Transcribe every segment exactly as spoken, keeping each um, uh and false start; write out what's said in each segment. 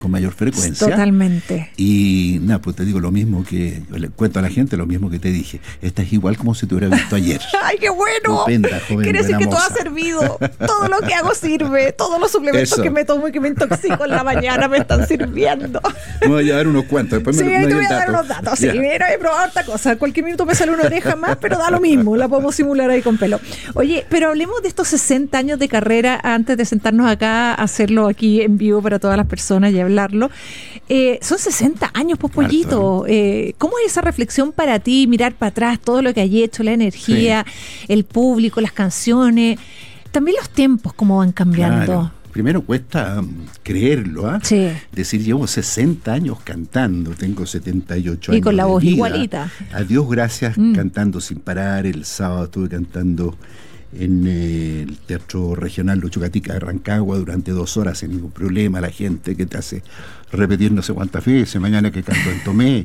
con mayor frecuencia. Totalmente. Y nada, pues te digo lo mismo que, le cuento a la gente lo mismo que te dije. Esta es igual como si te hubiera visto ayer. ¡Ay, qué bueno! Estupenda, joven, quiere decir que moza. todo ha servido. Todo lo que hago sirve. Todos los suplementos Eso. que me tomo y que me intoxico en la mañana me están sirviendo. Me voy a dar unos cuantos. Después Sí, me, me te doy voy el a dar dato. unos datos. Sí, Ya. mira, he probado harta cosa. Cualquier minuto me sale una oreja más, pero da lo mismo. La podemos simular ahí con pelo. Oye, pero hablemos de estos sesenta años de carrera antes de sentarnos acá a hacerlo aquí en vivo para todas las personas y hablarlo. Eh, son sesenta años, pues, Pollito. Eh, ¿Cómo es esa reflexión para ti? Mirar para atrás todo lo que hay hecho, la energía, sí. el público, las canciones, también los tiempos, cómo van cambiando. Claro. Primero cuesta um, creerlo, ¿ah? Sí. Decir, llevo sesenta años cantando, tengo setenta y ocho y años. con la de voz vida. igualita. A Dios gracias, Mm. cantando sin parar. El sábado estuve cantando en eh, el Teatro Regional Lucho Gatica de Rancagua durante dos horas sin ningún problema. La gente que te hace repetir no sé cuántas veces. Mañana que canto en Tomé.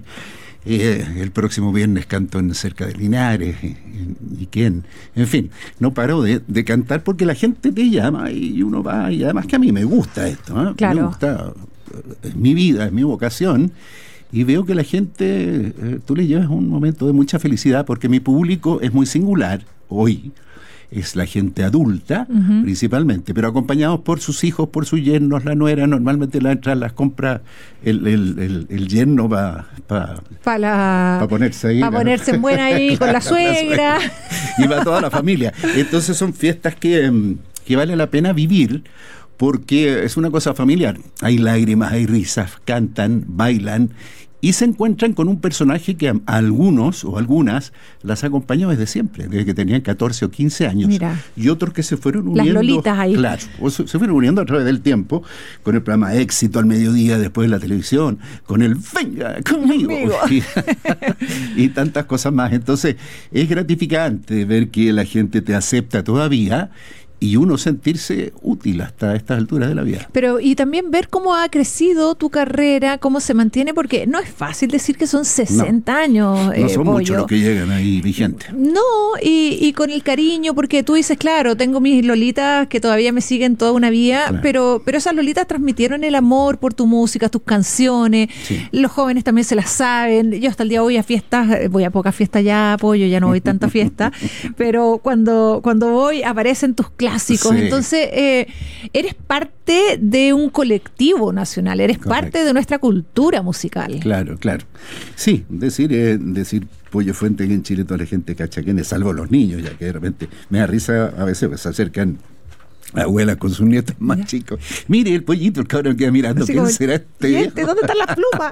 Eh, el próximo viernes canto en cerca de Linares, eh, y quién, en fin, no paro de, de cantar porque la gente te llama y uno va, y además que a mí me gusta esto, ¿eh? Claro. Me gusta, es mi vida, es mi vocación, y veo que la gente, eh, tú le llevas un momento de mucha felicidad porque mi público es muy singular hoy. Es la gente adulta, uh-huh. principalmente, pero acompañados por sus hijos, por sus yernos, la nuera. Normalmente la entrada las compra el, el, el, el yerno para pa, pa la... pa ponerse ahí. Para ponerse en buena ahí con la suegra. Y va toda la familia. Entonces son fiestas que, que vale la pena vivir porque es una cosa familiar. Hay lágrimas, hay risas, cantan, bailan. Y se encuentran con un personaje que a algunos o algunas las acompañó desde siempre, desde que tenían catorce o quince años. Mira. Y otros que se fueron uniendo. Las lolitas ahí. Claro, o se, se fueron uniendo a través del tiempo, con el programa Éxito al mediodía, después de la televisión, con el Venga conmigo. Y, y tantas cosas más. Entonces, es gratificante ver que la gente te acepta todavía. Y uno sentirse útil hasta estas alturas de la vida. Pero y también ver cómo ha crecido tu carrera, cómo se mantiene, porque no es fácil decir que son sesenta no, años. No eh, son Pollo. muchos los que llegan ahí vigentes. No, y, y con el cariño, porque tú dices, claro, tengo mis lolitas que todavía me siguen toda una vida, claro. pero, pero esas lolitas transmitieron el amor por tu música, tus canciones. Sí. Los jóvenes también se las saben. Yo hasta el día de hoy a fiestas, voy a pocas fiestas ya, Pollo, ya no voy tanta fiesta, pero cuando, cuando voy aparecen tus clásicos, sí. entonces eh, eres parte de un colectivo nacional, eres Correcto. parte de nuestra cultura musical. Claro, claro. Sí, decir, eh, decir Pollo Fuente que en Chile toda la gente cacha quién es, salvo los niños, ya que de repente me da risa a veces pues, se acercan abuelas con sus nietos más Mira. chicos. Mire el Pollito, el cabrón queda mirando, Así ¿quién como, será este? este? ¿Dónde están las plumas?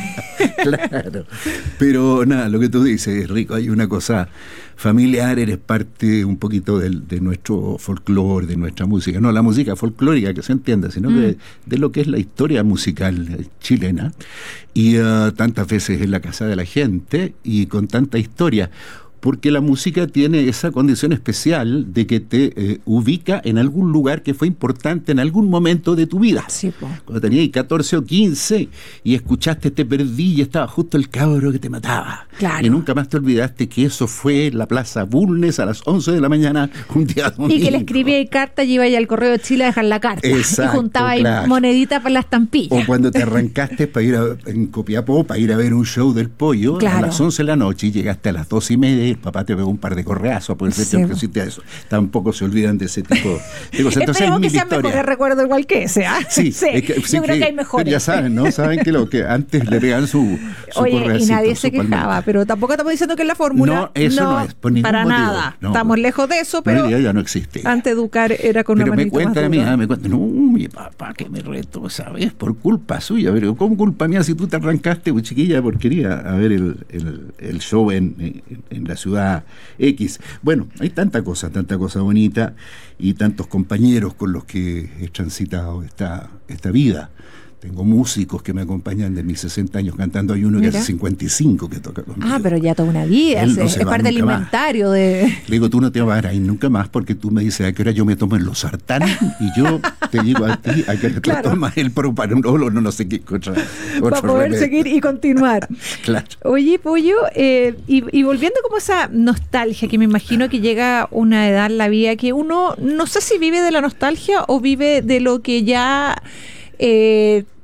Claro. Pero nada, lo que tú dices, Rico, hay una cosa familiar, eres parte un poquito del, de nuestro folclore, de nuestra música. No la música folclórica, que se entienda, sino mm. que de lo que es la historia musical chilena. Y uh, tantas veces en la casa de la gente y con tanta historia. Porque la música tiene esa condición especial de que te eh, ubica en algún lugar que fue importante en algún momento de tu vida. Sí, po. Cuando tenías catorce o quince y escuchaste Te perdí y estaba justo el cabro que te mataba. Claro. Y nunca más te olvidaste que eso fue en la Plaza Bulnes a las once de la mañana un día domingo. Y que le escribía ahí carta y iba ahí al Correo de Chile a dejar la carta. Exacto, y juntaba claro. ahí moneditas para las estampillas. O cuando te arrancaste para ir a, en Copiapó para ir a ver un show del Pollo claro. a las once de la noche y llegaste a las dos y media y el papá te pegó un par de correazos por sí. el que eso. Tampoco se olvidan de ese tipo de cosas. Entonces, esperemos que sean historia. mejores recuerdos igual que ese. ¿eh? Sí, sí. Es que, sí yo creo que, que hay mejores. Ya saben, ¿no? Saben que lo que antes le pegan su, su Oye, correacito, y nadie se quejaba, palmera. pero tampoco estamos diciendo que es la fórmula. No, eso no, no es, por ningún para motivo. nada. No, Estamos lejos de eso, pero no, ya no existe. Antes educar era con pero una manito me cuentan a mí, más ah, me cuentan, no, mi papá que me retó, ¿sabes? Por culpa suya, pero ¿cómo culpa mía si tú te arrancaste, pues, chiquilla, porquería, a ver el, el, el show en, en, en la ciudad X? Bueno, hay tanta cosa, tanta cosa bonita y tantos compañeros con los que he transitado esta, esta vida. Tengo músicos que me acompañan de mis sesenta años cantando. Hay uno Mira. que hace cincuenta y cinco que toca conmigo. Ah, pero ya toda una vida. Él no es se parte del inventario de... Le digo, tú no te vas a ir ahí nunca más porque tú me dices a qué hora yo me tomo en los sartanes y yo te digo a ti a qué hora claro. te tomas el propanolol, no, no sé qué otra. Para poder remedio. seguir y continuar. Claro. Oye, Pollo, eh, y, y volviendo como esa nostalgia que me imagino que llega una edad en la vida que uno no sé si vive de la nostalgia o vive de lo que ya... Eh,